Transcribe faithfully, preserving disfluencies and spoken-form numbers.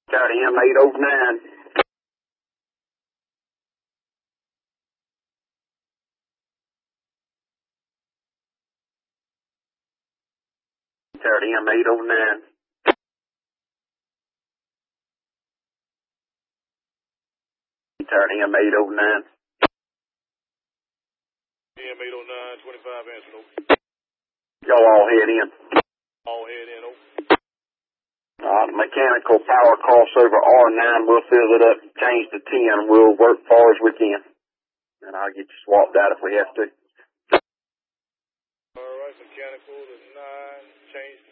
Charlie M eight oh nine. Charlie M eight oh nine. Charlie M eight oh nine. M eight oh nine, twenty-five answer, no. Y'all all head in. All head in, no. Uh, mechanical power crossover R nine, we'll fill it up, change to ten, we'll work far as we can. And I'll get you swapped out if we have to. All right, mechanical to nine, change to